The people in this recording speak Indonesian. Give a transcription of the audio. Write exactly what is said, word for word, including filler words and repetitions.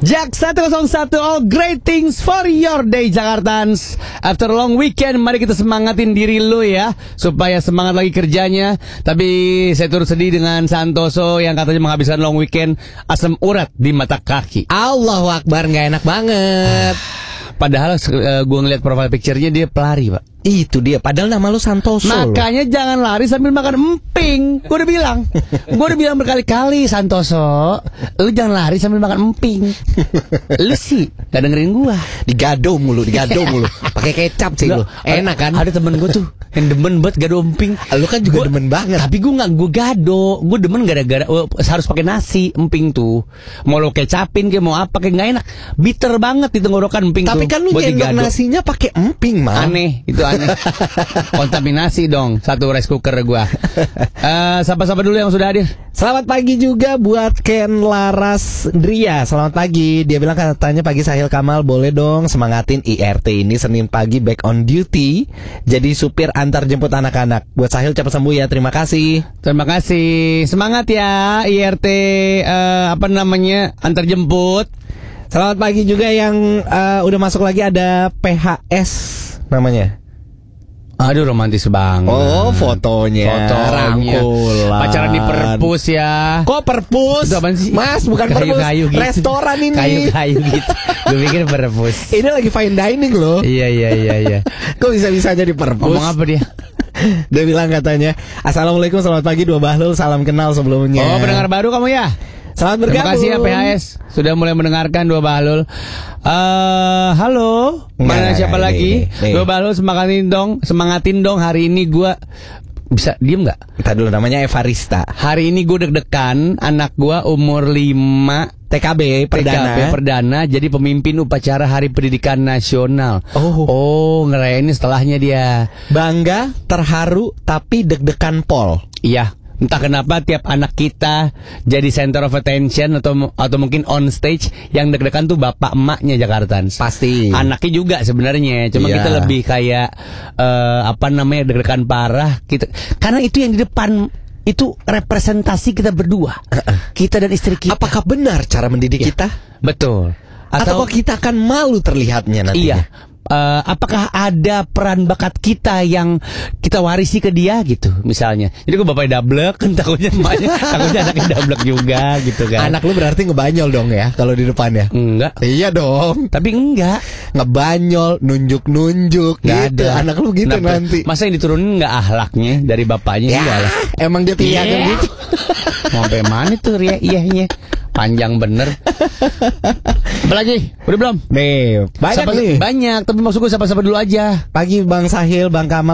Jak seratus satu, all great things for your day Jakartans. After a long weekend, mari kita semangatin diri lu ya, supaya semangat lagi kerjanya. Tapi saya turut sedih dengan Santoso yang katanya menghabiskan long weekend asam urat di mata kaki. Allahu Akbar, gak enak banget. Padahal uh, gue ngeliat profile picture-nya dia pelari, Pak. Itu dia, padahal nama lu Santoso. Makanya loh, jangan lari sambil makan emping. Gue udah bilang Gue udah bilang berkali-kali, Santoso, lu jangan lari sambil makan emping. Lu sih gak dengerin gue. Digado mulu, digado mulu. Pakai kecap sih lu. Enak kan? Ada temen gue tuh yang demen banget gado emping. Lu kan juga gua, demen banget. Tapi gue gak, gue gado. Gue demen gara-gara uh, harus pakai nasi emping tuh. Mau lo kecapin kayak mau apa kayak gak enak. Bitter banget di tenggorokan emping. Tapi tuh, kan lu nyendok nasinya pakai emping, mah. Aneh, itu aneh. Kontaminasi dong satu rice cooker gua. uh, Sapa-sapa dulu yang sudah hadir. Selamat pagi juga buat Ken Laras Dria. Selamat pagi. Dia bilang katanya pagi Sahil Kamal, boleh dong semangatin I R T ini Senin pagi back on duty, jadi supir antar jemput anak-anak. Buat Sahil cepat sembuh ya. Terima kasih. Terima kasih. Semangat ya I R T uh, apa namanya antar jemput. Selamat pagi juga yang uh, udah masuk lagi, ada P H S namanya. Aduh, romantis banget. Oh, fotonya, fotonya. Rangkulan. Pacaran di perpus ya. Kok perpus? Itu apaan sih? Mas, bukan perpus. Kayu-kayu gitu. Restoran ini. Kayu-kayu gitu. Gue pikir perpus. Ini lagi fine dining loh. Iya, iya, iya, iya. Kok bisa-bisanya di perpus? Ngomong apa dia? Dia bilang katanya, Assalamualaikum, selamat pagi Dua Bahlul, salam kenal sebelumnya. Oh, pendengar baru kamu ya? Selamat bergabung. Terima kasih ya P H S sudah mulai mendengarkan Dua Bahlul. Uh, halo, mana nah, siapa ini, lagi? Ini, ini. Dua Bahlul semangatin dong, semangatin dong hari ini gue bisa diem nggak? Tadi dulu namanya Evarista. Hari ini gue deg-degan, anak gue umur lima, T K B perdana. T K B perdana, jadi pemimpin upacara Hari Pendidikan Nasional. Oh, oh ngerayain setelahnya dia. Bangga, terharu, tapi deg-degan pol. Iya. Entah kenapa tiap anak kita jadi center of attention atau atau mungkin on stage, yang deg-degan tuh bapak emaknya Jakartans. Pasti. Anaknya juga sebenarnya, cuma yeah. kita lebih kayak uh, apa namanya deg-degan parah. Kita karena itu yang di depan itu representasi kita berdua, uh-uh. kita dan istri kita. Apakah benar cara mendidik yeah. kita? Betul. Atau, Atau kita akan malu terlihatnya nantinya? Iya. Uh, apakah ada peran bakat kita yang kita warisi ke dia gitu misalnya. Jadi gue bapaknya dablek kan, takutnya emaknya takutnya anaknya dablek juga gitu kan. Anak lu berarti ngebanyol dong ya kalau di depannya? Enggak. Iya dong. Tapi enggak. Ngebanyol, nunjuk-nunjuk gitu. Ada. Anak lu gitu. Kenapa? Nanti masa yang diturunin enggak ahlaknya dari bapaknya? Ya, enggak lah. Emang dia pilihan yeah. gitu. Mau sampai mana tuh ria iyahnya? Panjang bener. Apalagi? Udah belum? Nih, banyak sapa, nih. Banyak, tapi maksud gue sapa-sapa dulu aja. Pagi Bang Sahil, Bang Kamal.